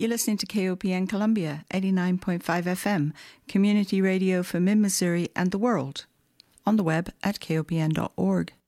You're listening to KOPN Columbia, 89.5 FM, community radio for Mid-Missouri and the world, on the web at kopn.org.